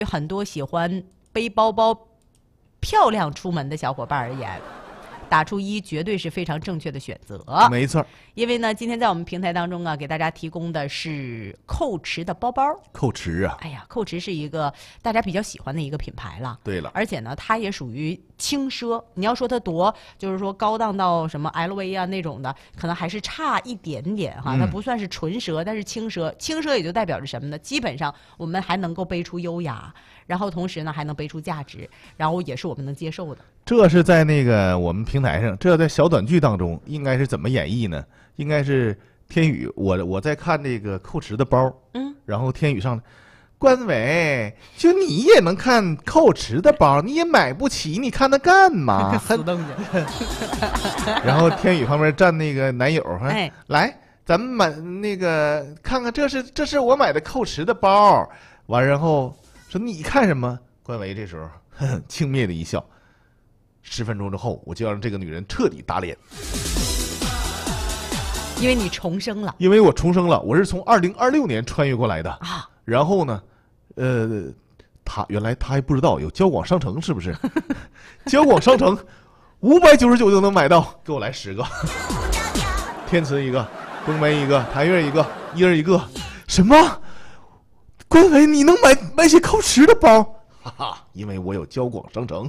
很多喜欢背包包、漂亮出门的小伙伴而言，打出1绝对是非常正确的选择。 没错， 因为呢，今天在我们平台当中啊，给大家提供的是Coach的包包。 Coach啊， 哎呀，Coach是一个大家比较喜欢的一个品牌了。 对了， 而且呢，它也属于轻奢。你要说它多，就是说高档到什么 LV 啊那种的，可能还是差一点点哈。它不算是纯奢，但是轻奢。轻奢也就代表着什么呢？基本上我们还能够背出优雅，然后同时呢还能背出价值，然后也是我们能接受的。 这是在那个我们平台上，这在小短剧当中应该是怎么演绎呢？应该是天宇，我在看那个Coach的包，然后天宇上来，关伟，就你也能看Coach的包，你也买不起，你看它干嘛？ 死瞪着。 然后天宇旁边站那个男友， 哎， 来，咱们买那个看看，这是我买的Coach的包。完，然后说你看什么？关伟这时候轻蔑的一笑。10分钟之后，我就要让这个女人彻底打脸， 因为你重生了。 因为我重生了，我是从2026年穿越过来的啊。 然后呢，原来他还不知道有交广商城，是不是？交广商城599就能买到，给我来10个，天慈一个，东梅一个，谭月一个，一人一个。什么？关伟，你能买起Coach的包？哈哈，因为我有交广商城。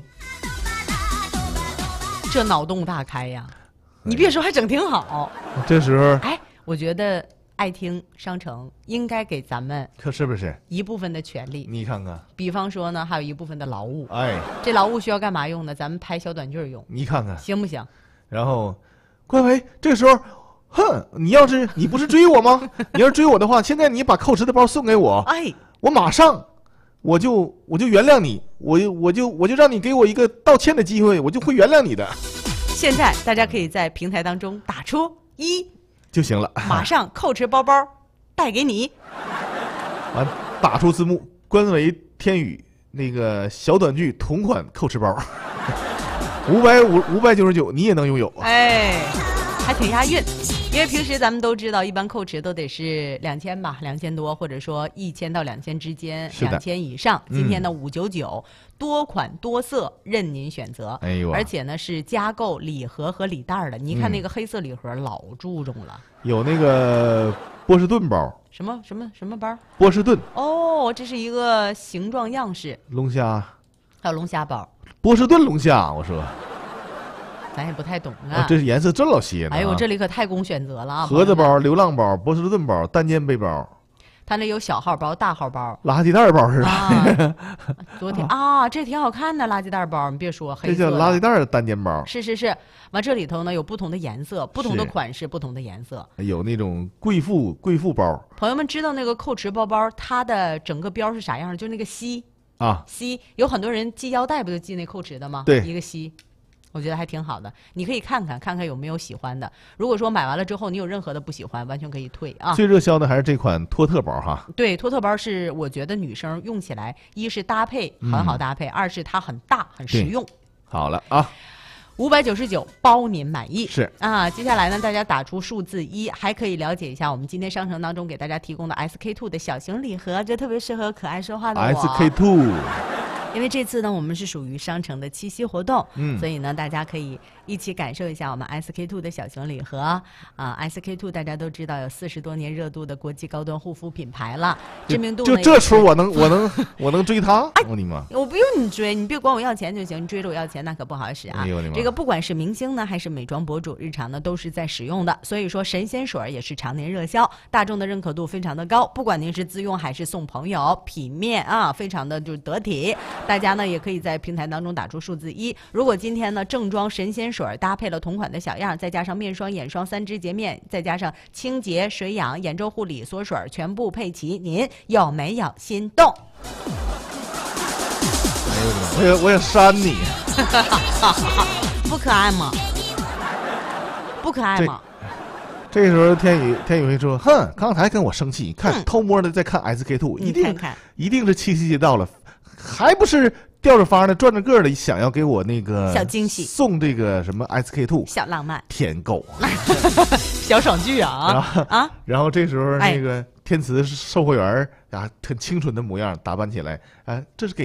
这脑洞大开呀！你别说，还整挺好。 这时候， 哎，我觉得爱听商城应该给咱们可是不是一部分的权利？ 你看看， 比方说呢，还有一部分的劳务。 哎， 这劳务需要干嘛用呢？咱们拍小短剧用。 你看看行不行？ 然后，关伟这时候，哼，你不是追我吗？你要是追我的话，现在你把Coach的包送给我， 哎， 我马上。我就原谅你，我就让你给我一个道歉的机会，我就会原谅你的。 现在大家可以在平台当中打出1 就行了， 马上Coach包包带给你。 完，打出字幕，关伟天宇那个小短剧同款Coach包，599你也能拥有。 哎，还挺押韵。因为平时咱们都知道，一般Coach都得是2000吧，2000多，或者说1000到2000之间，2000以上。今天呢599，多款多色任您选择。 哎呦， 而且呢是加购礼盒和礼袋的。你看那个黑色礼盒老注重了， 有那个波士顿包。 什么包？ 波士顿。 哦，这是一个形状样式。 龙虾。 还有龙虾包。 波士顿龙虾，我说。 咱也不太懂啊， 这颜色真老些呢。 哎呦，这里可太供选择了啊！ 盒子包、流浪包、波士顿包、单肩背包， 它那有小号包、大号包、 垃圾袋包似的。 啊、昨天啊，这挺好看的垃圾袋包，你别说，黑色这叫垃圾袋的单肩包。 是，完这里头呢有不同的颜色、不同的款式、不同的颜色， 有那种贵妇包。 朋友们知道那个Coach包包它的整个标是啥样？就那个C 啊 ，C 有很多人系腰带不就系那Coach的吗？ 对， 一个C。我觉得还挺好的，你可以看看有没有喜欢的。如果说买完了之后你有任何的不喜欢，完全可以退啊。 最热销的还是这款托特包哈。 对，托特包是我觉得女生用起来，一是搭配很好搭配，二是它很大很实用。 好了啊 ，599包您满意。 是啊，接下来呢，大家打出数字1，还可以了解一下我们今天商城当中给大家提供的 SK2 的小型礼盒，这特别适合可爱说话的我。 SK2。 因为这次呢，我们是属于商城的7夕活动，所以呢，大家可以一起感受一下我们 SK2 的小型礼盒啊。SK2 大家都知道有40多年热度的国际高端护肤品牌了，知名度呢就这出我能追他？我的妈！ 我不用你追，你别管我要钱就行，你追着我要钱那可不好使啊。 哎呦我的妈！ 这个不管是明星呢，还是美妆博主，日常呢都是在使用的，所以说神仙水也是常年热销，大众的认可度非常的高。不管您是自用还是送朋友，品面啊非常的就得体。大家呢也可以在平台当中打出数字1。如果今天呢正装神仙水搭配了同款的小样，再加上面霜、眼霜、3支洁面，再加上清洁、水养、眼周护理、锁水，全部配齐，您有没有心动？ 哎呦我想扇你！ 不可爱吗？不可爱吗？ 这时候天宇会说：“哼，刚才跟我生气，看偷摸的在看 SK2，一定是7夕节到了。”还不是吊着发的转着个的想要给我那个小惊喜， 送这个什么 SK2 小浪漫舔狗小爽剧啊！ 然后这时候那个天慈售货员啊，很清纯的模样，打扮起来，这是给